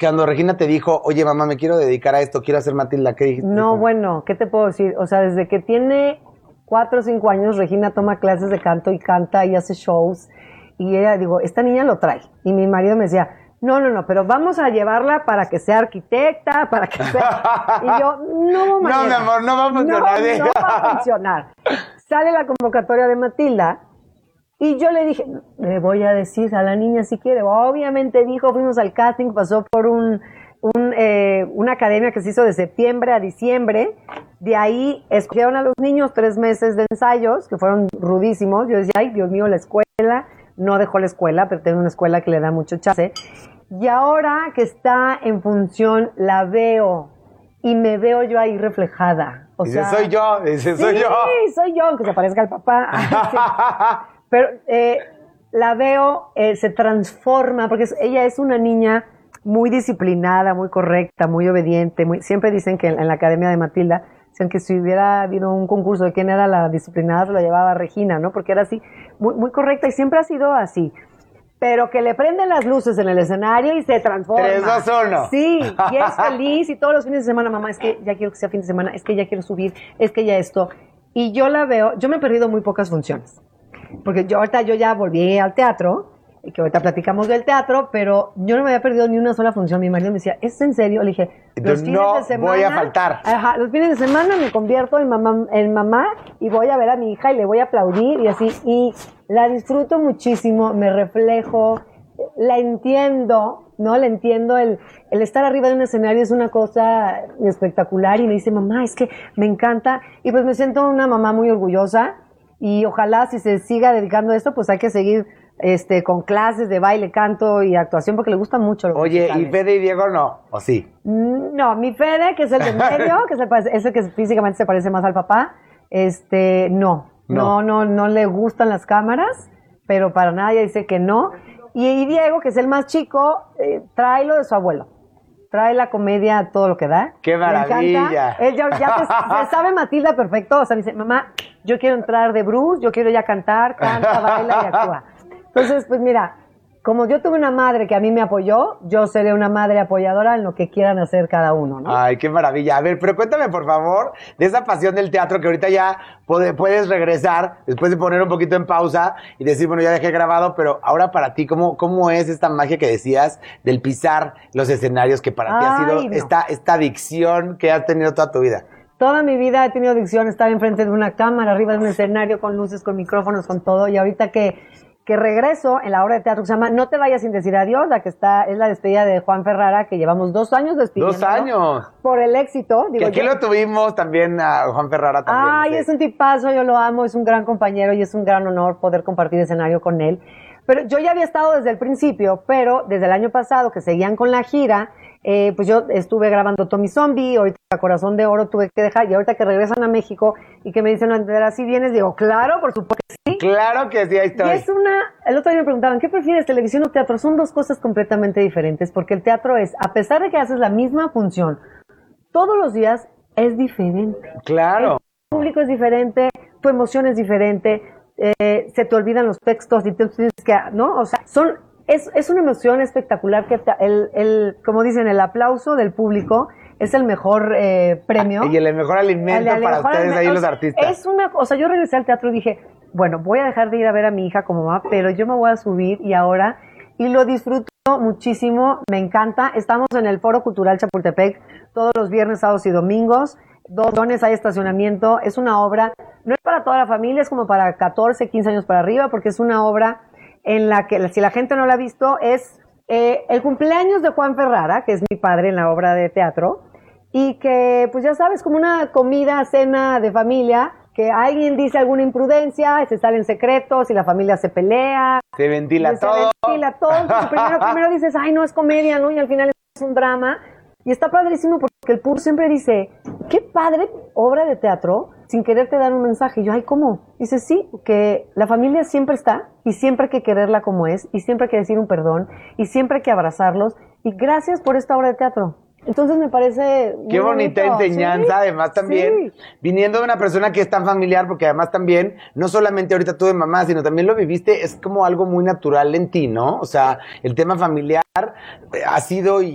cuando Regina te dijo, oye, mamá, me quiero dedicar a esto, quiero hacer Matilda, ¿qué dijiste? No, bueno, ¿qué te puedo decir? O sea, desde que tiene 4 o 5 años, Regina toma clases de canto y canta y hace shows. Y ella, digo, esta niña lo trae. Y mi marido me decía, no, pero vamos a llevarla para que sea arquitecta, para que sea... Y yo, no, manera. No, mi amor, no va a funcionar. No va a funcionar. Sale la convocatoria de Matilda y yo le dije, le voy a decir a la niña si quiere. Obviamente dijo, fuimos al casting, pasó por una academia que se hizo de septiembre a diciembre. De ahí escogieron a los niños 3 meses de ensayos, que fueron rudísimos. Yo decía, ay, Dios mío, la escuela. No dejó la escuela, pero tiene una escuela que le da mucho chance. Y ahora que está en función, la veo y me veo yo ahí reflejada. O sea, soy yo, soy yo. Sí, soy yo, aunque se parezca al papá. Sí. Pero la veo, se transforma, porque ella es una niña muy disciplinada, muy correcta, muy obediente. Siempre dicen que en la Academia de Matilda, dicen que si hubiera habido un concurso de quién era la disciplinada, se lo llevaba Regina, ¿no? Porque era así, muy correcta y siempre ha sido así. Pero que le prenden las luces en el escenario y se transforma. 3, 2, 1. Sí, y es feliz y todos los fines de semana, mamá, es que ya quiero que sea fin de semana, es que ya quiero subir, es que ya esto. Y yo la veo, yo me he perdido muy pocas funciones. Porque yo ya volví al teatro, y que ahorita platicamos del teatro, pero yo no me había perdido ni una sola función. Mi marido me decía, ¿es en serio? Le dije, los fines de semana voy a faltar. Ajá, los fines de semana me convierto en mamá y voy a ver a mi hija y le voy a aplaudir y así. Y la disfruto muchísimo, me reflejo, la entiendo, ¿no? La entiendo, el estar arriba de un escenario es una cosa espectacular y me dice, mamá, es que me encanta. Y pues me siento una mamá muy orgullosa y ojalá si se siga dedicando a esto, pues hay que seguir con clases de baile, canto y actuación porque le gusta mucho. Oye, ¿y Fede y Diego no? ¿O sí? No, mi Fede, que es el de medio, que es el que físicamente se parece más al papá, no le gustan las cámaras, pero para nada ella dice que no. Y Diego, que es el más chico, trae lo de su abuelo. Trae la comedia a todo lo que da. ¡Qué maravilla! Él ya se sabe Matilda perfecto. O sea, me dice, mamá, yo quiero entrar de Bruce, yo quiero ya cantar, canta, baila y actúa. Entonces, pues mira, como yo tuve una madre que a mí me apoyó, yo seré una madre apoyadora en lo que quieran hacer cada uno, ¿no? Ay, qué maravilla. A ver, pero cuéntame, por favor, de esa pasión del teatro que ahorita ya puedes regresar, después de poner un poquito en pausa y decir, bueno, ya dejé grabado, pero ahora para ti, ¿cómo es esta magia que decías del pisar los escenarios que para ti ha sido esta adicción que has tenido toda tu vida? Toda mi vida he tenido adicción, estar enfrente de una cámara, arriba de un escenario, con luces, con micrófonos, con todo, y ahorita que regreso en la obra de teatro que se llama No te vayas sin decir adiós, es la despedida de Juan Ferrara, que llevamos 2 años despidiendo. 2 años. Por el éxito. Que aquí lo tuvimos también a Juan Ferrara también. Ay, ¿sí? Es un tipazo, yo lo amo, es un gran compañero y es un gran honor poder compartir escenario con él. Pero yo ya había estado desde el principio, pero desde el año pasado que seguían con la gira, pues yo estuve grabando Tommy Zombie, ahorita Corazón de Oro tuve que dejar, y ahorita que regresan a México y que me dicen, Andrea, ¿sí vienes? Digo, claro, por supuesto que sí. Claro que sí, ahí estoy. Y el otro día me preguntaban, ¿qué prefieres, televisión o teatro? Son 2 cosas completamente diferentes, porque el teatro es, a pesar de que haces la misma función, todos los días es diferente. Claro. El público es diferente, tu emoción es diferente, se te olvidan los textos y tú tienes que, ¿no? O sea, es una emoción espectacular que como dicen, el aplauso del público es el mejor premio. Y el mejor alimento para ustedes ahí los artistas. O sea, yo regresé al teatro y dije, bueno, voy a dejar de ir a ver a mi hija como mamá, pero yo me voy a subir y lo disfruto muchísimo, me encanta. Estamos en el Foro Cultural Chapultepec todos los viernes, sábados y domingos. 2 dones, hay estacionamiento. Es una obra, no es para toda la familia, es como para 14, 15 años para arriba, porque es una obra en la que, si la gente no la ha visto, es el cumpleaños de Juan Ferrara, que es mi padre en la obra de teatro, y que, pues ya sabes, como una comida, cena de familia, que alguien dice alguna imprudencia, se salen secretos y la familia se pelea. Se ventila todo. Se ventila todo. Primero dices, ay, no, es comedia, ¿no? Y al final es un drama. Y está padrísimo porque el PUR siempre dice, qué padre obra de teatro sin quererte dar un mensaje. Y yo, ay, ¿cómo? Dice, sí, que la familia siempre está y siempre hay que quererla como es y siempre hay que decir un perdón y siempre hay que abrazarlos. Y gracias por esta obra de teatro. Entonces me parece muy qué bonita bonito. enseñanza, ¿sí? Además también viniendo de una persona que es tan familiar, porque además también, no solamente ahorita tú de mamá, sino también lo viviste, es como algo muy natural en ti, ¿no? O sea, el tema familiar ha sido